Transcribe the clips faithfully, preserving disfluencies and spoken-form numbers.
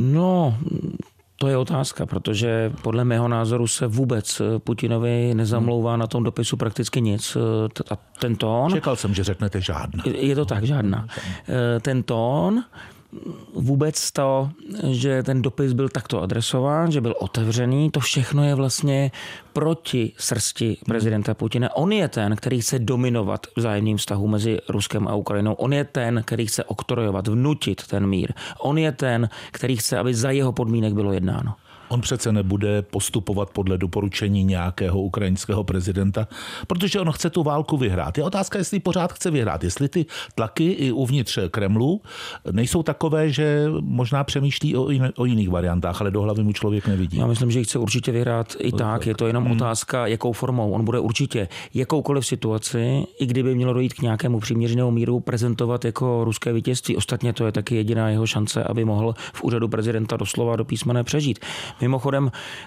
No, to je otázka, protože podle mého názoru se vůbec Putinovi nezamlouvá na tom dopisu prakticky nic. A ten tón... Čekal jsem, že řeknete žádná. Je to tak, žádná. Ten tón, vůbec to, že ten dopis byl takto adresován, že byl otevřený, to všechno je vlastně proti srsti prezidenta Putina. On je ten, který chce dominovat vzájemným vztahu mezi Ruskem a Ukrajinou. On je ten, který chce oktrojovat, vnutit ten mír. On je ten, který chce, aby za jeho podmínek bylo jednáno. On přece nebude postupovat podle doporučení nějakého ukrajinského prezidenta, protože on chce tu válku vyhrát. Je otázka, jestli pořád chce vyhrát. Jestli ty tlaky i uvnitř Kremlu nejsou takové, že možná přemýšlí o, jin, o jiných variantách, ale do hlavy mu člověk nevidí. Já myslím, že chce určitě vyhrát i tak. Je to jenom hmm. otázka, jakou formou. On bude určitě jakoukoliv situaci, i kdyby mělo dojít k nějakému přiměřenému míru, prezentovat jako ruské vítězství. Ostatně to je taky jediná jeho šance, aby mohl v úřadu prezidenta doslova do písmene přežít. Mimochodem,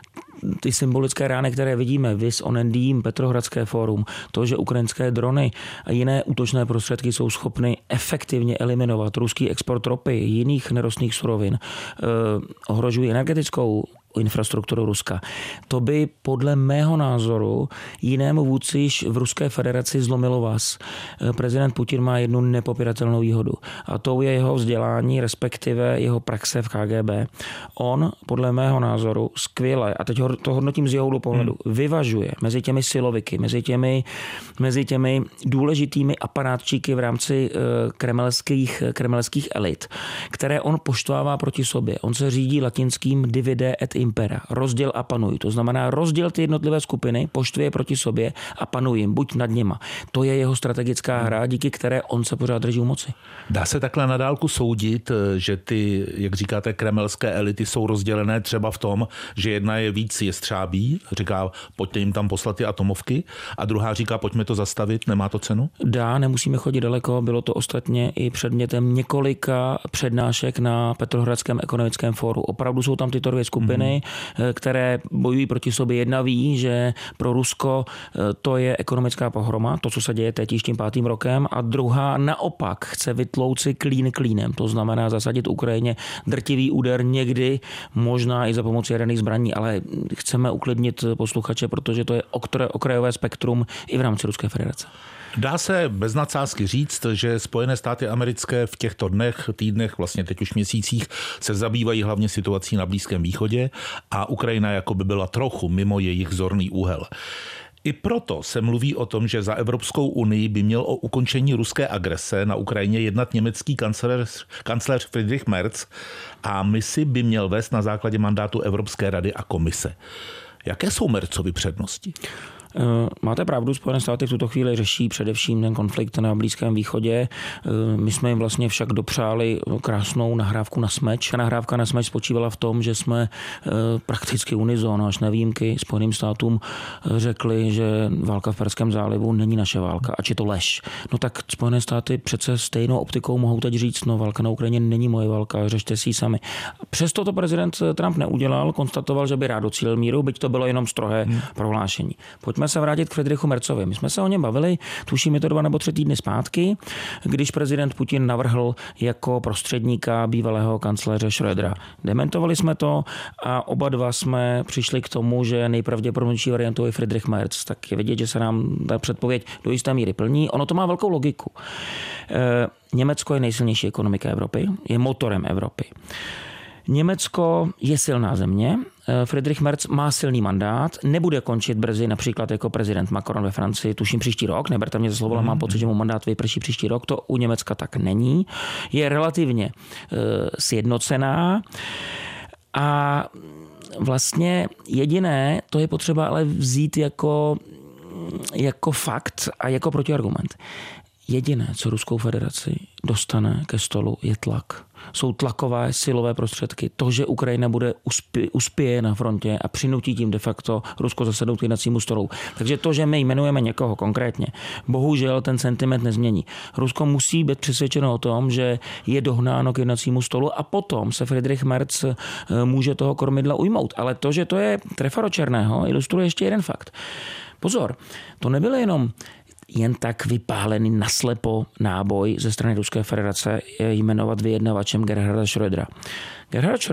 ty symbolické rány, které vidíme, vis onendým, Petrohradské fórum, to, že ukrajinské drony a jiné útočné prostředky jsou schopny efektivně eliminovat ruský export ropy, jiných nerostných surovin, eh, ohrožují energetickou infrastrukturu Ruska. To by podle mého názoru jinému vůdci již v Ruské federaci zlomilo vás. Prezident Putin má jednu nepopiratelnou výhodu a to je jeho vzdělání, respektive jeho praxe v K G B. On podle mého názoru skvěle, a teď to hodnotím z jeho úhlu pohledu, hmm. vyvažuje mezi těmi siloviky, mezi těmi, mezi těmi důležitými aparátčíky v rámci kremelských, kremelských elit, které on poštvává proti sobě. On se řídí latinským divide et impera, rozděl a panuj. To znamená rozděl ty jednotlivé skupiny, poštví je proti sobě a panuj jim, buď nad něma. To je jeho strategická hra, díky které on se pořád drží u moci. Dá se takhle na dálku soudit, že ty, jak říkáte, kremelské elity jsou rozdělené třeba v tom, že jedna je víc jestřábí, říká, pojďte jim tam poslat ty atomovky, a druhá říká, pojďme to zastavit, nemá to cenu? Dá, nemusíme chodit daleko, bylo to ostatně i předmětem několika přednášek na Petrohradském ekonomickém fóru. Opravdu jsou tam tyto dvě skupiny, mm. které bojují proti sobě. Jedna ví, že pro Rusko to je ekonomická pohroma, to, co se děje teď již tím pátým rokem, a druhá naopak chce vytlouci klín klínem. To znamená zasadit Ukrajině drtivý úder, někdy možná i za pomoci jaderných zbraní, ale chceme uklidnit posluchače, protože to je okrajové spektrum i v rámci Ruské federace. Dá se bez nadsázky říct, že Spojené státy americké v těchto dnech, týdnech, vlastně teď už měsících se zabývají hlavně situací na Blízkém východě a Ukrajina jako by byla trochu mimo jejich zorný úhel. I proto se mluví o tom, že za Evropskou unii by měl o ukončení ruské agrese na Ukrajině jednat německý kancléř, kancléř Friedrich Merz a misi by měl vést na základě mandátu Evropské rady a komise. Jaké jsou Merzovy přednosti? Máte pravdu, Spojené státy v tuto chvíli řeší především ten konflikt na Blízkém východě. My jsme jim vlastně však dopřáli krásnou nahrávku na smeč. Ta nahrávka na smeč spočívala v tom, že jsme prakticky unizóno až na výjimky Spojeným státům řekli, že válka v Perském zálivu není naše válka, ač je to lež. No tak Spojené státy přece stejnou optikou mohou teď říct, no válka na Ukrajině není moje válka, řešte si ji sami. Přesto to prezident Trump neudělal, konstatoval, že by rád docílil míru, byť to bylo jenom strohé hmm. prohlášení. Pojďme se vrátit k Friedrichu Merzovi. My jsme se o něm bavili, tuším, je to dva nebo tři týdny zpátky, když prezident Putin navrhl jako prostředníka bývalého kancléře Schrödera. Dementovali jsme to a oba dva jsme přišli k tomu, že nejpravděpodobnější variantou je Friedrich Merz. Tak je vidět, že se nám ta předpověď do jisté míry plní. Ono to má velkou logiku. E, Německo je nejsilnější ekonomika Evropy, je motorem Evropy. Německo je silná země, Friedrich Merz má silný mandát, nebude končit brzy například jako prezident Macron ve Francii, tuším příští rok, neberte mě za slovo, mám pocit, že mu mandát vyprší příští rok, to u Německa tak není. Je relativně uh, sjednocená a vlastně jediné, to je potřeba ale vzít jako, jako fakt a jako protiargument. Jediné, co Ruskou federaci dostane ke stolu, je tlak. Jsou tlakové silové prostředky. To, že Ukrajina bude uspě, uspěje na frontě a přinutí tím de facto Rusko zasednout k jednacímu stolu. Takže to, že my jmenujeme někoho konkrétně, bohužel ten sentiment nezmění. Rusko musí být přesvědčeno o tom, že je dohnáno k jednacímu stolu a potom se Friedrich Merz může toho kormidla ujmout. Ale to, že to je trefaro černého, ilustruje ještě jeden fakt. Pozor, to nebylo jenom jen tak vypálený naslepo náboj ze strany Ruské federace jmenovat vyjednavačem Gerharda Schrödera. Gerhard